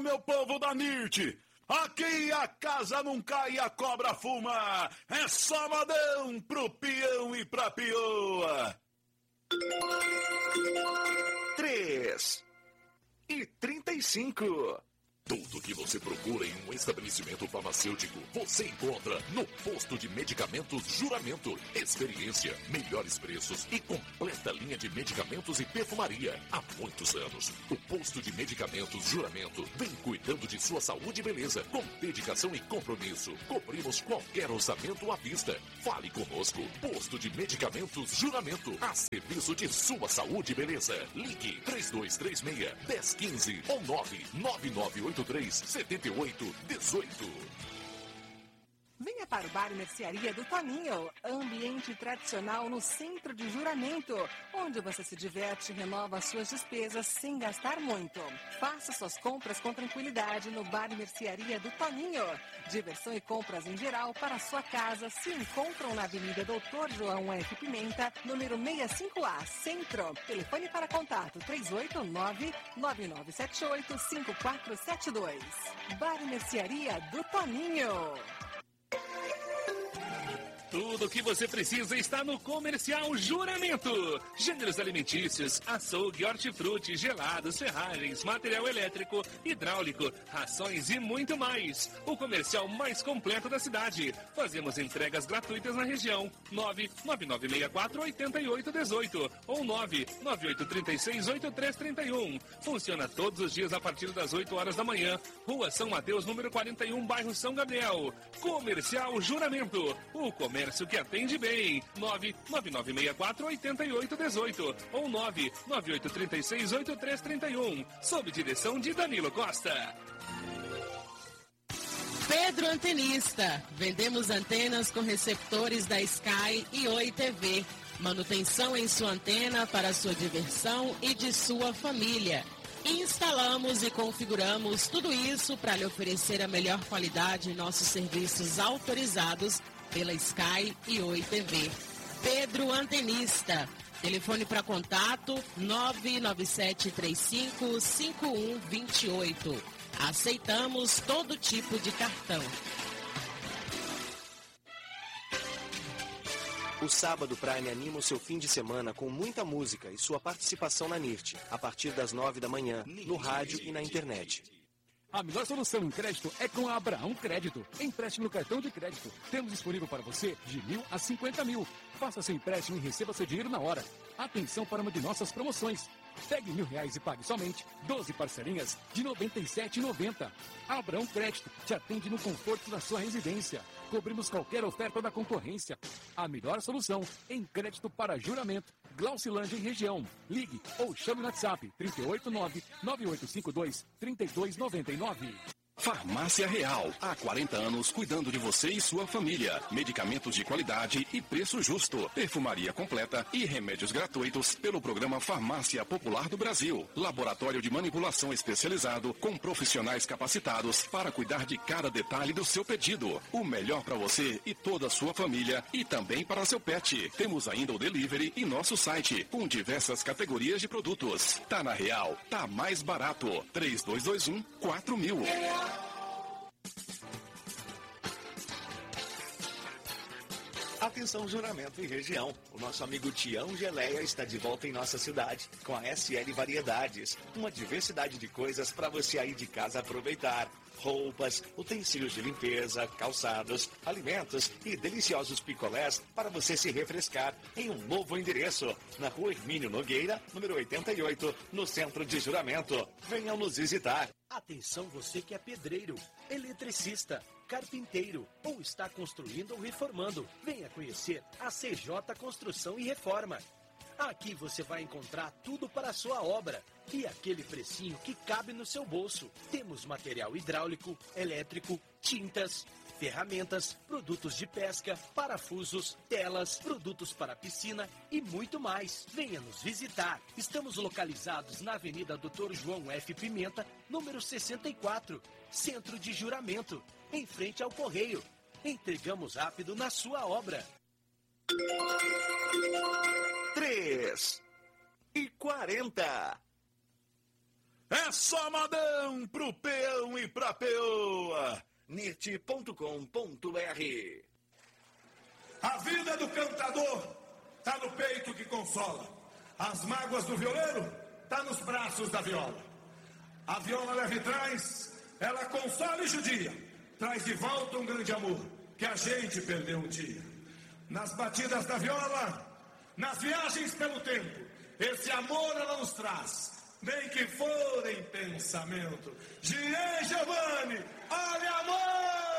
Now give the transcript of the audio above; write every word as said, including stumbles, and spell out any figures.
meu povo da N I R T. Aqui a casa não cai e a cobra fuma. É só modão pro peão e pra peoa. Três e trinta e cinco. Tudo que você procura em um estabelecimento farmacêutico, você encontra no Posto de Medicamentos Juramento. Experiência, melhores preços e completa linha de medicamentos e perfumaria. Há muitos anos, o Posto de Medicamentos Juramento vem cuidando de sua saúde e beleza. Com dedicação e compromisso, cobrimos qualquer orçamento à vista. Fale conosco. Posto de Medicamentos Juramento, a serviço de sua saúde e beleza. Ligue três dois três seis, um zero um cinco ou nove nove nove oito três sete oito um oito. Venha para o Bar Mercearia do Toninho, ambiente tradicional no centro de Juramento, onde você se diverte e renova suas despesas sem gastar muito. Faça suas compras com tranquilidade no Bar Mercearia do Toninho. Diversão e compras em geral para a sua casa se encontram na Avenida Doutor João F. Pimenta, número sessenta e cinco A, Centro. Telefone para contato três oito nove, nove nove sete oito, cinco quatro sete dois. Bar Mercearia do Toninho. Tudo o que você precisa está no Comercial Juramento. Gêneros alimentícios, açougue, hortifruti, gelados, ferragens, material elétrico, hidráulico, rações e muito mais. O comercial mais completo da cidade. Fazemos entregas gratuitas na região. nove nove nove seis quatro oito oito um oito ou nove nove oito três seis oito três três um. Funciona todos os dias a partir das oito horas da manhã. Rua São Mateus, número quarenta e um, bairro São Gabriel. Comercial Juramento. O comércio que atende bem. nove nove nove seis quatro oito oito um oito ou nove nove oito três seis oito três três um. Sob direção de Danilo Costa. Pedro Antenista. Vendemos antenas com receptores da Sky e Oi T V. Manutenção em sua antena para sua diversão e de sua família. Instalamos e configuramos tudo isso para lhe oferecer a melhor qualidade em nossos serviços autorizados pela Sky e Oi T V. Pedro Antenista. Telefone para contato nove nove sete três cinco cinco um dois oito. Aceitamos todo tipo de cartão. O Sábado Prime anima o seu fim de semana com muita música e sua participação na N I R T, a partir das nove da manhã, no rádio e na internet. A melhor solução em crédito é com a Abraão Crédito. Empréstimo no cartão de crédito. Temos disponível para você de mil a cinquenta mil. Faça seu empréstimo e receba seu dinheiro na hora. Atenção para uma de nossas promoções. Pegue mil reais e pague somente doze parcelinhas de noventa e sete reais e noventa centavos. Abraão Crédito te atende no conforto da sua residência. Cobrimos qualquer oferta da concorrência. A melhor solução em crédito para juramento. Glaucilândia e região. Ligue ou chame no WhatsApp trinta e oito nove, nove oito cinco dois, trinta e dois noventa e nove. Farmácia Real, há quarenta anos cuidando de você e sua família. Medicamentos de qualidade e preço justo. Perfumaria completa e remédios gratuitos pelo programa Farmácia Popular do Brasil. Laboratório de manipulação especializado com profissionais capacitados para cuidar de cada detalhe do seu pedido. O melhor para você e toda a sua família e também para seu pet. Temos ainda o delivery e nosso site com diversas categorias de produtos. Tá na Real, tá mais barato. três dois dois um, quatro mil. Atenção, Juramento e região. O nosso amigo Tião Geleia está de volta em nossa cidade com a S L Variedades. Uma diversidade de coisas para você aí de casa aproveitar. Roupas, utensílios de limpeza, calçados, alimentos e deliciosos picolés para você se refrescar em um novo endereço. Na rua Hermínio Nogueira, número oitenta e oito, no centro de Juramento. Venham nos visitar. Atenção você que é pedreiro, eletricista, carpinteiro ou está construindo ou reformando. Venha conhecer a C J Construção e Reforma. Aqui você vai encontrar tudo para a sua obra e aquele precinho que cabe no seu bolso. Temos material hidráulico, elétrico, tintas, ferramentas, produtos de pesca, parafusos, telas, produtos para piscina e muito mais. Venha nos visitar. Estamos localizados na Avenida Doutor João F. Pimenta, número sessenta e quatro, Centro de Juramento, em frente ao Correio. Entregamos rápido na sua obra. Três e quarenta. É só modão pro peão e pra peoa. N I T ponto com ponto B R. A vida do cantador tá no peito que consola. As mágoas do violeiro tá nos braços da viola. A viola leva e traz, ela consola e judia. Traz de volta um grande amor que a gente perdeu um dia. Nas batidas da viola, nas viagens pelo tempo, esse amor ela nos traz, nem que for em pensamento. Gian Giovanni, olha amor!